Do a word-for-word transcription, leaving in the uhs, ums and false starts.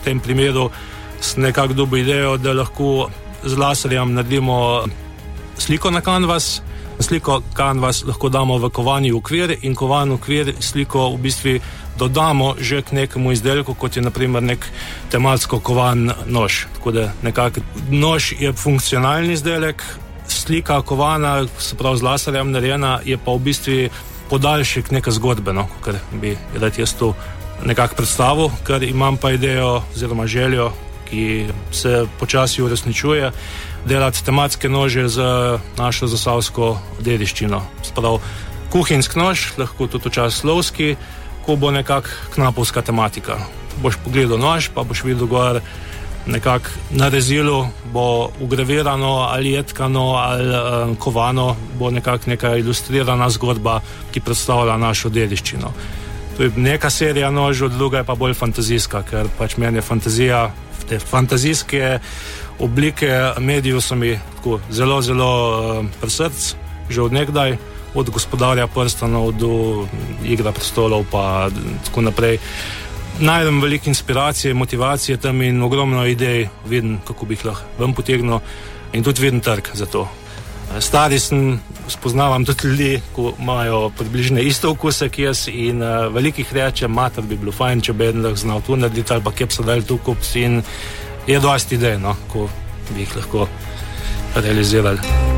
tem primeru nekako dobil idejo, da lahko z laserjem naredimo sliko na kanvas. Sliko kanvas lahko damo v kovani okvir in kovan okvir sliko v bistvu dodamo že k nekemu izdelku, kot je naprimer nek tematsko kovan nož. Tako da nekako nož je funkcionalni izdelek, slika kovana, se pravi z laserjem narejena, je pa v bistvu podaljšek neke zgodbe, no, kar bi rad jaz tu nekako predstavil, ker imam pa idejo oziroma željo, ki se počasi uresničuje, delati tematske nože z našo zasavsko dediščino. Sprav kuhinjski nož, lahko tudi včasih lovski, ko bo nekako knapovska tematika. Boš pogledal nož, pa boš videl gor nekako na rezilu, bo ugravirano ali jetkano ali um, kovano, bo nekako neka ilustrirana zgodba, ki predstavlja našo dediščino. To je neka serija nožev, druga je pa bolj fantazijska, ker pač meni je fantazija, te fantazijske oblike medijev so mi tako zelo, zelo uh, pri srcu, že od nekdaj, od Gospodarja prstanov do Igra prestolov pa tako naprej. Najdem veliko inspiracije, motivacije tam in ogromno idej, vidim, kako bi jih lahko ven potegnil in tudi vidim trg za to. Stari sem, spoznavam tudi ljudi, ko imajo približne iste okuse, ki jaz in uh, velikih reče, mater bi bilo fajn, če bi eden lahko znal tu narediti ali pa kje bi se dali tu kupiti in je dosti idej, no, ko bi jih lahko realizirali.